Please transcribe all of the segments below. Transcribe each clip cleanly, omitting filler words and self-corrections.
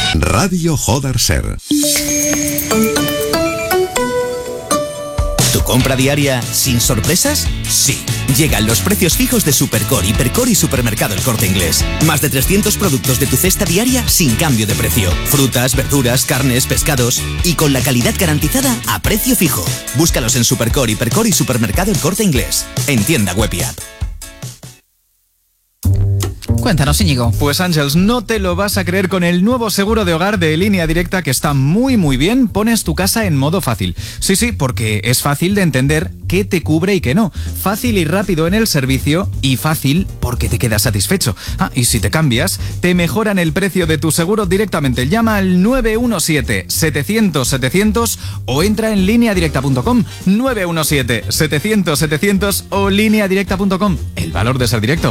Radio Joder Ser. ¿Tu compra diaria sin sorpresas? Sí. Llegan los precios fijos de Supercore, Hipercore y Supermercado El Corte Inglés. Más de 300 productos de tu cesta diaria sin cambio de precio. Frutas, verduras, carnes, pescados. Y con la calidad garantizada a precio fijo. Búscalos en Supercore, Hipercore y Supermercado El Corte Inglés. En tienda web y app. Cuéntanos, Íñigo. Pues Ángels, no te lo vas a creer con el nuevo seguro de hogar de Línea Directa que está muy bien. Pones tu casa en modo fácil. Sí, porque es fácil de entender qué te cubre y qué no. Fácil y rápido en el servicio y fácil porque te quedas satisfecho. Y si te cambias, te mejoran el precio de tu seguro directamente. Llama al 917-700-700 o entra en lineadirecta.com. 917-700-700 o lineadirecta.com. El valor de ser directo.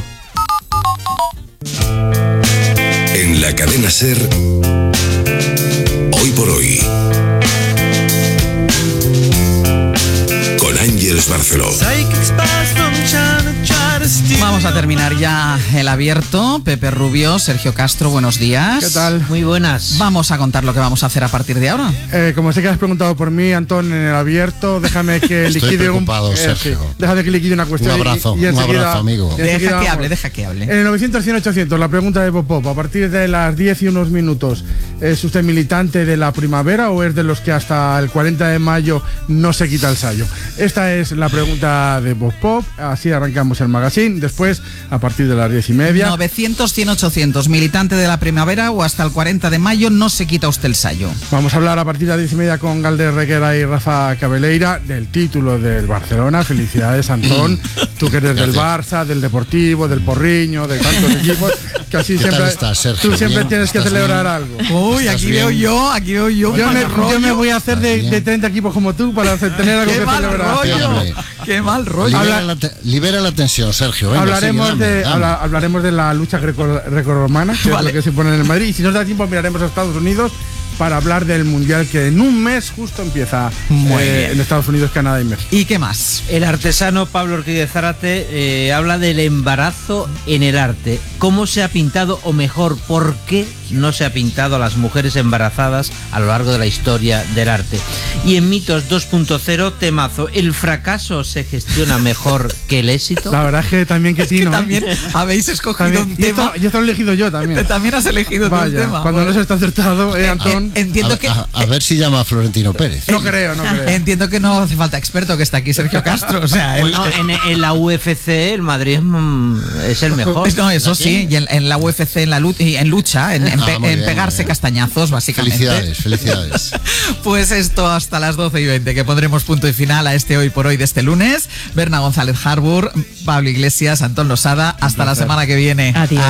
En la cadena SER, hoy por hoy, con Ángels Barceló. Vamos a terminar ya el abierto. Pepe Rubio, Sergio Castro, buenos días. ¿Qué tal? Muy buenas. Vamos a contar lo que vamos a hacer a partir de ahora. Como sé que has preguntado por mí, Antón, en el abierto, déjame que liquide Sergio. Déjame que liquide una cuestión. Un abrazo, amigo. Deja que hable. En el 900-100-800, la pregunta de Pop. A partir de las 10 y unos minutos, ¿es usted militante de la primavera o es de los que hasta el 40 de mayo no se quita el sayo? Esta es la pregunta de Pop. Así arrancamos el magazine. Después, a partir de las 10:30. 900-100-800, militante de la primavera o hasta el 40 de mayo no se quita usted el sayo. Vamos a hablar a partir de las 10:30 con Galder Reguera y Rafa Cabeleira del título del Barcelona. Felicidades, Antón. Tú que eres del Barça, del Deportivo, del Porriño, de tantos equipos, que así siempre estás, Sergio? Tú siempre ¿Bien? tienes que celebrar algo. Uy, aquí veo yo. Yo me voy a hacer de 30 equipos como tú para tener algo que celebrar. ¡Qué mal rollo! Libera la tensión, Sergio. Venga, hablaremos de la lucha grecorromana, que es lo que se pone en el Madrid. Y si nos da tiempo, miraremos a Estados Unidos para hablar del Mundial que en un mes justo empieza en Estados Unidos, Canadá y México. ¿Y qué más? El artesano Pablo Ortiz de Zárate habla del embarazo en el arte. ¿Cómo se ha pintado, o mejor, por qué no se ha pintado a las mujeres embarazadas a lo largo de la historia del arte? Y en Mitos 2.0, temazo, ¿el fracaso se gestiona mejor que el éxito? La verdad es que también que sí, ¿no? También habéis escogido un tema. Y esto lo he elegido yo también. También has elegido un tema. Cuando no se está acertado, Antón. Entiendo que... A ver si llama a Florentino Pérez. No creo. Entiendo que no hace falta experto, que está aquí Sergio Castro. O sea, bueno, en la UFC el Madrid es el mejor. No, eso sí, y en la UFC, en lucha, en pegarse castañazos, básicamente. Felicidades. Pues esto hasta las 12:20, que pondremos punto y final a este Hoy por Hoy de este lunes. Berna González Harbour, Pablo Iglesias, Antón Losada. Hasta la semana que viene. Adiós.